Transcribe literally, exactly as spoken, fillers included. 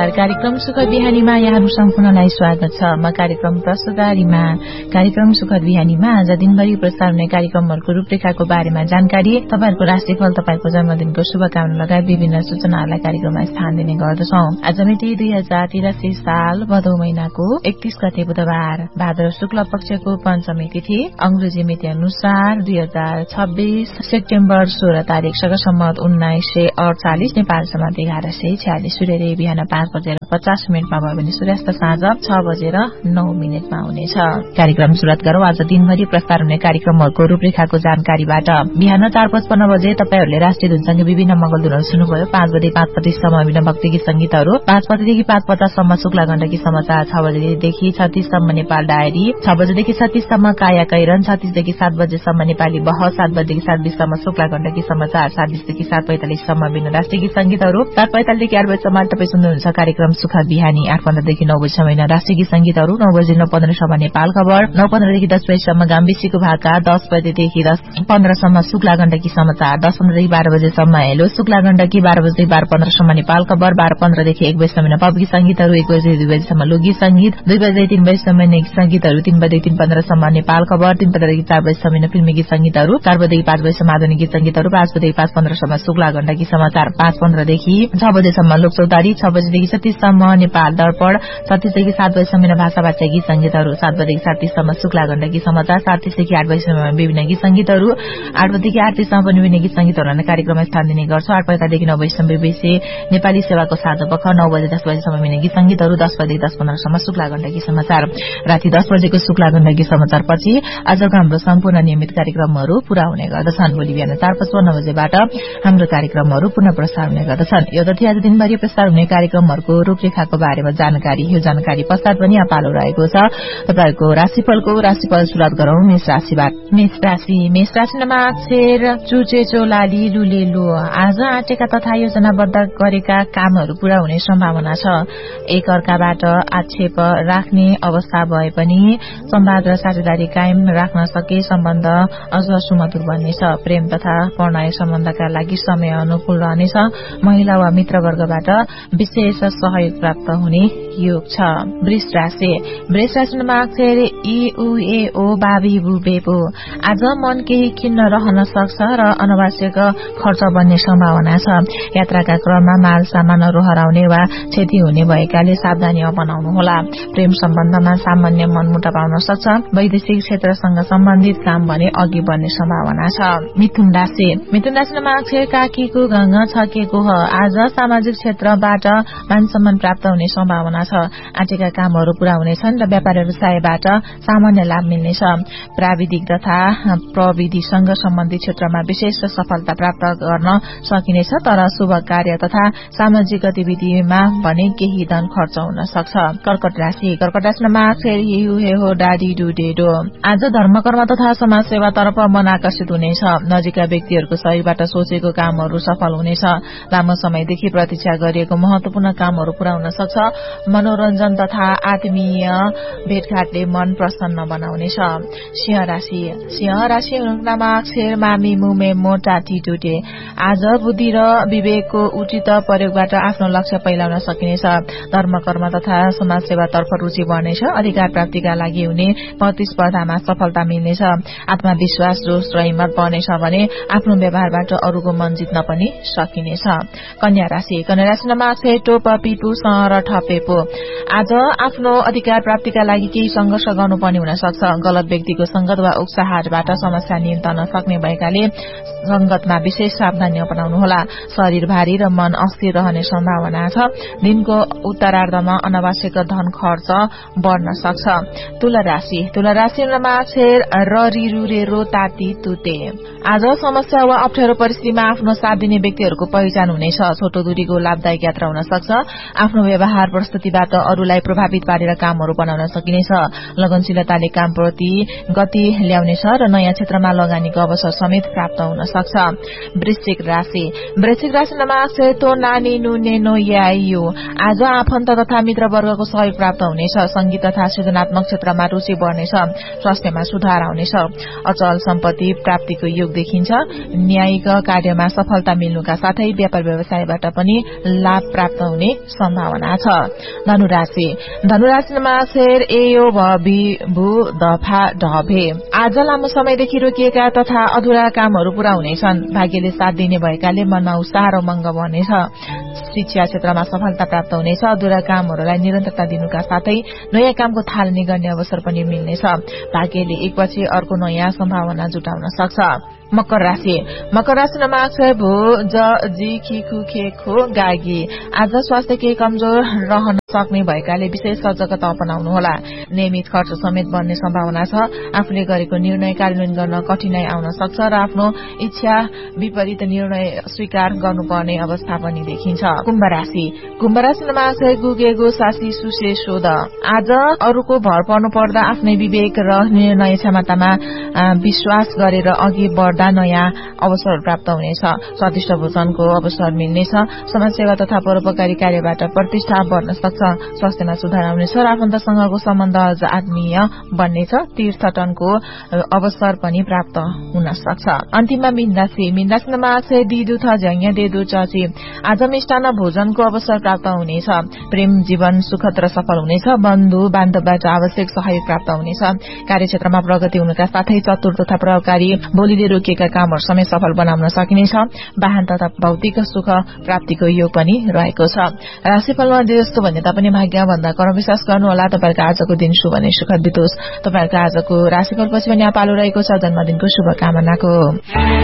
नमस्कार। कार्यक्रम सुखद बिहानीमा यहाँहरू सम्पूर्णलाई स्वागत छ। म कार्यक्रम प्रस्तुतारीमा। कार्यक्रम सुखद बिहानीमा आज दिनभरि प्रसार हुने कार्यक्रमहरूको रूपरेखाको बारेमा जानकारी, तपाईहरूको राशिफल, तपाईको जन्मदिनको शुभकामना लगायत विभिन्न सूचनाहरूलाई कार्यक्रममा स्थान दिने गर्दछौं। आज मिति दुई हजार तिरासी साल भदौ महिनाको एकतीस गते बुधबार, भाद्र शुक्ल पक्षको पञ्चमी तिथि, अंग्रेजी मिति अनुसार दुई हजार छब्बीस सेप्टेम्बर सोह्र तारीक सम्मत उन्नाइस सय अडचालिस, नेपाल सम्मत एघार सय छ्यालिस। सूर्योदय बिहान पाँच बजेर पचास मिनटमा भयो भने सूर्यास्त साँझ छ बजेर नौ मिनटमा हुनेछ। कार्यक्रम सुरुवात गरौं आज दिनभरि प्रसार हुने कार्यक्रमहरूको रूपरेखाको जानकारीबाट। बिहान चार पचपन्न बजे तपाईहरूले राष्ट्रिय धुनसँगै विभिन्न मंगलधुनहरू सुन्नुभयो। पाँच बजे पाँच पच्चीससम्म विभिन्न भक्ति गीत संगीतहरू, पाँच बजेदेखि पाँच पचाससम्म शुक्ला गण्डकी समाचार, छ बजेदेखि छत्तीससम्म नेपाल डायरी, छ बजेदेखि छत्तीससम्म काया कैरन, छत्तीसदेखि सात बजेसम्म नेपाली बहस, सात बजेदेखि सात बीससम्म शुक्ला गण्डकी समाचार, सात बीसदेखि सात पैंतालिससम्म विभिन्न राष्ट्रिय गीत संगीतहरू, सात पैंतालिसदेखि आठ बजेसम्म तपाईँ सुन्नुहुन्छ कार्यक्रम सुखद बिहानी, आठ पन्ध्रदेखि नौ बजीसम्म राष्ट्रिय गीत संगीतहरू, नौ बजे नौ पन्ध्रसम्म नेपाल खबर, नौ पन्ध्रदेखि दस बजीसम्म गाम्बिसीको भाका, दस बजेदेखि दस पन्ध्रसम्म शुक्ला गण्डकी समाचार, दस पन्ध्रदेखि बाह्र बजेसम्म हेलो शुक्ला गण्डकी, बाह्र बजेदेखि बाह्र पन्ध्रसम्म नेपाल खबर, बाह्र पन्ध्रदेखि एक बजीसम्म पप गीत संगीतहरू, एक बजेदेखि दुई बजीसम्म लोकगीत संगीत, दुई बजेदेखि तीन बजीसम्म गीत संगीतहरू, तीन बजेदेखि तीन पन्ध्रसम्म नेपाल खबर, तीन पन्ध्रदेखि चार बजीसम्म फिल्मी गीत संगीतहरू, चार बजेदेखि पाँच बजीसम्म आधुनिक गीत संगीतहरू, पाँच बजेदेखि पाँच पन्ध्रसम्म शुक्ला गण्डकी समाचार, पाँच पन्ध्रदेखि छ बजेसम्म लोकचौतारी, छ बजेदेखि छत्तीससम्म नेपाल दर्पण, छत्तीसदेखि सात बजीसम्म भाषा भाषा गीत संगीतहरू, सात बजेदेखि सात तीससम्म शुक्ला गण्डकी समाचार, सात तीसदेखि आठ बजीसम्म विभिन्न गीत संगीतहरू, आठ बजेदेखि आठ तीससम्म पनि विभिन्न गीत संगीतहरूलाई कार्यक्रममा स्थान दिने गर्छ। आठ पैंतालिसदेखि नौ बजीसम्म बीबीसी नेपाली सेवाको साझा पख, नौ बजे दस बजीसम्म विभिन्न गीत संगीतहरू, दस बजेदेखि दस पन्ध्रसम्म शुक्ला गण्डकी समाचार। राति दस बजेको शुक्ला गण्डकी समाचार पछि आजको हाम्रो सम्पूर्ण नियमित कार्यक्रमहरू पूरा हुने गर्दछन्। भोलि बिहान चार पचपन्न बजेबाट हाम्रो कार्यक्रमहरू पुनः प्रसार हुने गर्दछन्। यो जति आज दिनभरि प्रसार हुने कार्यक्रमहरूको रूपरेखाको बारेमा जानकारी। यो जानकारी पश्चात पनि पालो रहेको छ तपाईको राशिफलको। राशिफल सुरुवात गरौं मेष राशिबाट। मेष राशि मेष राशिमा अक्षर चुचे चोलाली लुलेलु। आज आँटेका तथा योजनाबद्ध गरेका कामहरू पूरा हुने सम्भावना छ। एक अर्काबाट आक्षेप राख्ने अवस्था भए पनि संवाद र साझेदारी कायम राख्न सके सम्बन्ध अझ सुमधुर बन्नेछ। प्रेम तथा प्रणय सम्बन्धका लागि समय अनुकूल रहनेछ। महिला वा मित्रवर्गबाट विशेष सहयोग प्राप्त हुने योग छ। वृष राशि वृष राशिमा अक्षर इ उ ए ओ बाबी बुबेबो। आज मन केही खिन्न रहन सक्छ र अनावश्यक खर्च बन्ने सम्भावना छ। यात्राका क्रममा माल सामानहरू हराउने वा क्षति हुने भएकाले सावधानी अपनाउनुहोला। प्रेम सम्बन्धमा सामान्य मनमुटाव आउन सक्छ। वैदेशिक क्षेत्रसँग सम्बन्धित काम भने अघि बढ्ने सम्भावना छ। मिथुन राशि मिथुन राशिमा अक्षर काकीको गंग छकेको हो। आज सामाजिक क्षेत्रबाट मान सम्मान प्राप्त हुने सम्भावना छ। आँटेका कामहरू पूरा हुनेछन् र व्यापार व्यवसायबाट सामान्य लाभ मिल्नेछ। प्राविधिक तथा प्रविधिसँग सम्बन्धित क्षेत्रमा विशेष सफलता प्राप्त गर्न सकिनेछ, तर शुभ कार्य तथा सामाजिक गतिविधिमा भने केही धन खर्च हुन सक्छ। कर्कट राशि कर्कट राशिमा अक्षर हिउ हेहो डाडी डुडेडो। आज धर्म कर्म तथा समाज सेवा तर्फ मन आकर्षित हुनेछ। नजिकका व्यक्तिहरूको सहयोगबाट सोचेको कामहरू सफल हुनेछ। लामो समयदेखि प्रतीक्षा गरिएको महत्वपूर्ण कामहरू पूरा हुन सक्छ। मनोरञ्जन तथा आत्मीय भेटघाटले मन प्रसन्न बनाउनेछ। सिंह राशि सिंह राशिमा अक्षर मामी मुमे मोटा टिटुटे। आज बुद्धि र विवेकको उचित प्रयोगबाट आफ्नो लक्ष्य पहिलाउन सकिनेछ। धर्म कर्म तथा समाज सेवा तर्फ रुचि बढ्नेछ। अधिकार प्राप्तिका लागि हुने प्रतिस्पर्धामा सफलता मिल्नेछ। आत्मविश्वास जोश र हिम्मत बढ्नेछ भने आफ्नो व्यवहारबाट अरूको मन जित्न पनि सकिनेछ। कन्या राशि कन्या राशिमा अक्षर टोप पिपु र ठपेपो। आज आफ्नो अधिकार प्राप्तिका लागि केही संघर्ष गर्नुपर्ने हुन सक्छ। गलत व्यक्तिको संगत वा उक्साहारबाट समस्या नियन्त्रण सक्ने भएकाले संगतमा विशेष सावधानी अपनाउनुहोला। शरीर भारी र मन अस्थिर रहने सम्भावना छ। दिनको उत्तरार्धमा अनावश्यक धन खर्च बढ्न सक्छ। तुला राशि तुला राशिमा अक्षर र रिरुरे रो ताती तुते। आज समस्या वा अप्ठ्यारो परिस्थितिमा आफ्नो साथ दिने व्यक्तिहरूको पहिचान हुनेछ। छोटो दूरीको लाभदायक यात्रा हुन सक्छ। आफ्नो व्यवहार प्रस्तुति गतिबाट अरूलाई प्रभावित पारेर कामहरू बनाउन सकिनेछ। लगनशीलताले कामप्रति गति ल्याउनेछ र नयाँ क्षेत्रमा लगानीको अवसर समेत प्राप्त हुन सक्छ। वृश्चिक राशि वृश्चिक राशि नमासेतो नानी नुने नो याइयो। आज आफन्त तथा मित्रवर्गको सहयोग प्राप्त हुनेछ। संगीत तथा सृजनात्मक क्षेत्रमा रुचि बढ्नेछ। स्वास्थ्यमा सुधार आउनेछ। अचल सम्पत्ति प्राप्तिको योग देखिन्छ। न्यायिक कार्यमा सफलता मिल्नुका साथै व्यापार व्यवसायबाट पनि लाभ प्राप्त हुने सम्भावना छ। धनुराशि धनुराशिमा शेर एयो भि भू दफा ढभे। आज लामो समयदेखि रोकिएका तथा अधुरा कामहरू पूरा हुनेछन्। भाग्यले साथ दिने भएकाले मनमा उत्साह र उमङ्ग बढ्नेछ। शिक्षा क्षेत्रमा सफलता प्राप्त हुनेछ। अधुरा कामहरूलाई निरन्तरता दिनुका साथै नयाँ कामको थालनी गर्ने अवसर पनि मिल्नेछ। भाग्यले एकपछि अर्को नयाँ सम्भावना जुटाउन सक्छ। मकर राशि मकर राशिमा अक्षय भो ज जी खी खु खे खो गागी। आज स्वास्थ्य केही कमजोर रहन सक्ने भएकाले विशेष सजगता अपनाउनु होला। नियमित खर्च समेत बढ्ने सम्भावना छ। आफूले गरेको निर्णय कार्यान्वयन गर्न कठिनाई आउन सक्छ र आफ्नो इच्छा विपरीत निर्णय स्वीकार गर्नुपर्ने अवस्था पनि देखिन्छ। कुम्भ राशि कुम्भ राशिमा अक्षय गुगेगो सासी सुसे शोध। आज अरूको भर पर्नु पर्दा आफ्नै विवेक र निर्णय क्षमतामा विश्वास गरेर अघि बढ्दा नयाँ अवसर प्राप्त हुनेछ। स्वादिष्ट भोजनको अवसर मिल्नेछ। समाजसेवा तथा परोपकारी कार्यबाट प्रतिष्ठा बढ्न सक्छ। स्वास्थ्यमा सुधार आउनेछ र आफन्तसँगको सम्बन्ध अझ आत्मीय बन्नेछ। तीर्थटनको अवसर पनि प्राप्त हुन सक्छ। अन्तिममा मीन राशि मीन राशिमा अक्षय दिदु थ झ्याङ्या देदु चची। आज मिष्टान्न भोजनको अवसर प्राप्त हुनेछ। प्रेम जीवन सुखद र सफल हुनेछ। बन्धु बान्धवबाट आवश्यक सहयोग प्राप्त हुनेछ। कार्यक्षेत्रमा प्रगति हुनुका साथै चतुर तथा प्रभावकारी बोलीले रोकिएका कामहरू समेत सफल बनाउन सकिनेछ। वाहन तथा भौतिक सुख प्राप्तिको योग पनि रहेको छ। राशिफलमा जस्तो भने तापनि भाग्य भन्दा कर्म विश्वास गर्नुहोला। तपाईहरुको आजको दिन शुभ नै सुखद बितोस्। तपाईहरुको आजको राशिफलपछि पनि पालो रहेको छ जन्मदिनको शुभकामनाको।